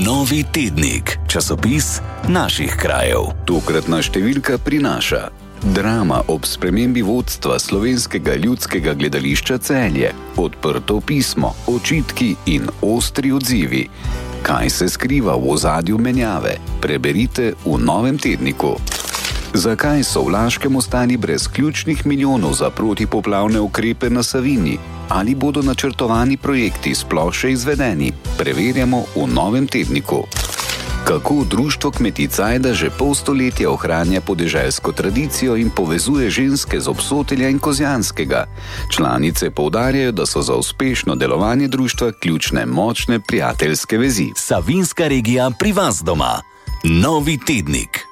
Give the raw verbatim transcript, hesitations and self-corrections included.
Novi tednik, časopis naših krajev. Tokratna številka prinaša drama ob spremembi vodstva Slovenskega ljudskega gledališča Celje, odprto pismo, očitki in ostri odzivi. Kaj se skriva v ozadju menjave? Preberite v Novem tedniku. Zakaj so v Laškem ostali brez ključnih milijonov za protipoplavne ukrepe na Savinji? Ali bodo načrtovani projekti sploh še izvedeni? Preverjamo v Novem tedniku. Kako društvo kmetic Ajda že pol stoletja ohranja podeželsko tradicijo in povezuje ženske z Obsotelja in Kozjanskega. Članice poudarjajo, da so za uspešno delovanje društva ključne močne prijateljske vezi. Savinjska regija pri vas doma. Novi tednik.